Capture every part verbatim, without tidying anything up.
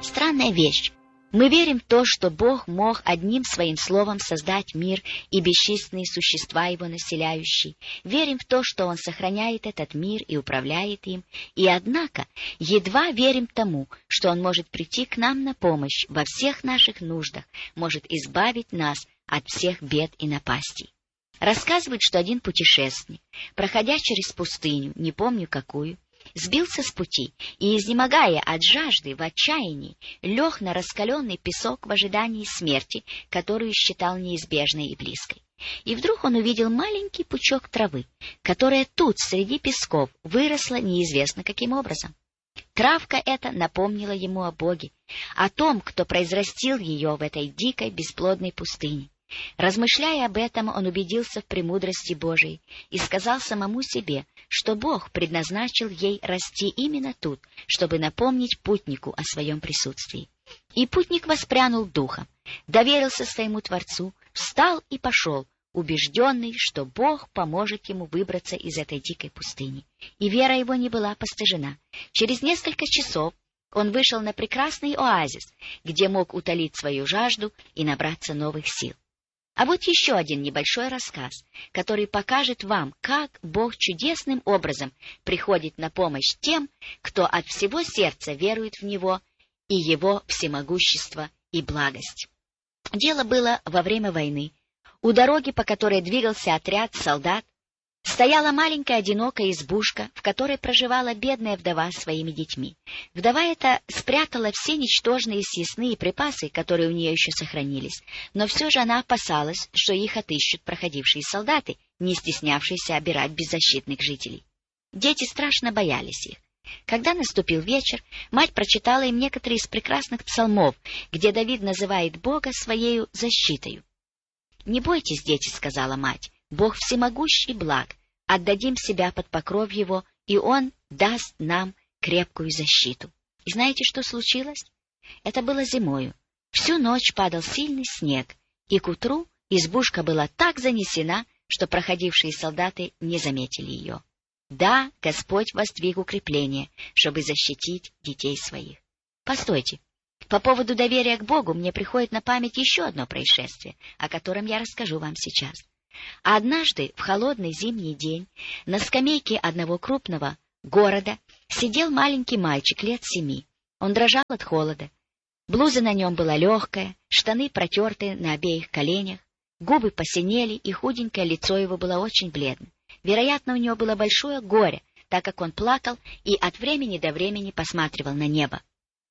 Странная вещь. Мы верим в то, что Бог мог одним своим словом создать мир и бесчисленные существа его населяющие. Верим в то, что Он сохраняет этот мир и управляет им. И однако едва верим тому, что Он может прийти к нам на помощь во всех наших нуждах, может избавить нас от всех бед и напастей. Рассказывают, что один путешественник, проходя через пустыню, не помню какую, сбился с пути и, изнемогая от жажды, в отчаянии, лег на раскаленный песок в ожидании смерти, которую считал неизбежной и близкой. И вдруг он увидел маленький пучок травы, которая тут, среди песков, выросла неизвестно каким образом. Травка эта напомнила ему о Боге, о том, кто произрастил ее в этой дикой, бесплодной пустыне. Размышляя об этом, он убедился в премудрости Божией и сказал самому себе, что Бог предназначил ей расти именно тут, чтобы напомнить путнику о своем присутствии. И путник воспрянул духом, доверился своему Творцу, встал и пошел, убежденный, что Бог поможет ему выбраться из этой дикой пустыни. И вера его не была постыжена. Через несколько часов он вышел на прекрасный оазис, где мог утолить свою жажду и набраться новых сил. А вот еще один небольшой рассказ, который покажет вам, как Бог чудесным образом приходит на помощь тем, кто от всего сердца верует в Него и Его всемогущество и благость. Дело было во время войны. У дороги, по которой двигался отряд солдат, стояла маленькая одинокая избушка, в которой проживала бедная вдова с своими детьми. Вдова эта спрятала все ничтожные съестные припасы, которые у нее еще сохранились, но все же она опасалась, что их отыщут проходившие солдаты, не стеснявшиеся обирать беззащитных жителей. Дети страшно боялись их. Когда наступил вечер, мать прочитала им некоторые из прекрасных псалмов, где Давид называет Бога своею защитою. «Не бойтесь, дети, — сказала мать, — Бог всемогущ и благ, отдадим себя под покров Его, и Он даст нам крепкую защиту». И знаете, что случилось? Это было зимою. Всю ночь падал сильный снег, и к утру избушка была так занесена, что проходившие солдаты не заметили ее. Да, Господь воздвиг укрепление, чтобы защитить детей своих. Постойте. По поводу доверия к Богу мне приходит на память еще одно происшествие, о котором я расскажу вам сейчас. А однажды, в холодный зимний день, на скамейке одного крупного города сидел маленький мальчик лет семи. Он дрожал от холода. Блуза на нем была легкая, штаны протертые на обеих коленях, губы посинели, и худенькое лицо его было очень бледно. Вероятно, у него было большое горе, так как он плакал и от времени до времени посматривал на небо.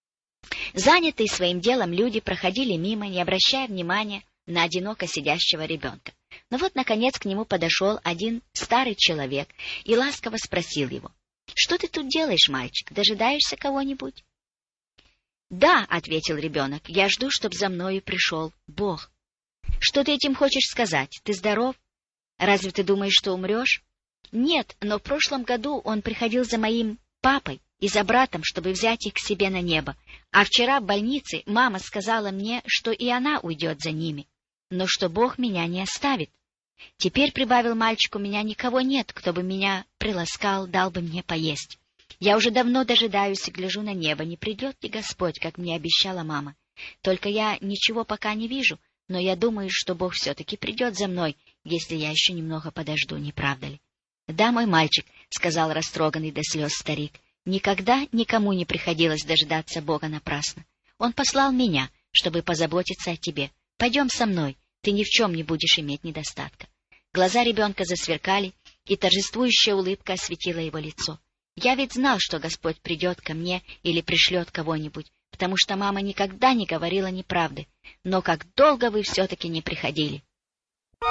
Занятые своим делом люди проходили мимо, не обращая внимания на одиноко сидящего ребенка. Но вот, наконец, к нему подошел один старый человек и ласково спросил его: «Что ты тут делаешь, мальчик? Дожидаешься кого-нибудь?» «Да», — ответил ребенок, — «я жду, чтоб за мною пришел Бог». «Что ты этим хочешь сказать? Ты здоров? Разве ты думаешь, что умрешь?» «Нет, но в прошлом году он приходил за моим папой и за братом, чтобы взять их к себе на небо. А вчера в больнице мама сказала мне, что и она уйдет за ними, но что Бог меня не оставит. Теперь, — прибавил мальчик, — у меня никого нет, кто бы меня приласкал, дал бы мне поесть. Я уже давно дожидаюсь и гляжу на небо, не придет ли Господь, как мне обещала мама. Только я ничего пока не вижу, но я думаю, что Бог все-таки придет за мной, если я еще немного подожду, не правда ли?» «Да, мой мальчик, — сказал растроганный до слез старик, — никогда никому не приходилось дожидаться Бога напрасно. Он послал меня, чтобы позаботиться о тебе. Пойдем со мной, ты ни в чем не будешь иметь недостатка». Глаза ребенка засверкали, и торжествующая улыбка осветила его лицо. «Я ведь знал, что Господь придет ко мне или пришлет кого-нибудь, потому что мама никогда не говорила неправды. Но как долго вы все-таки не приходили!»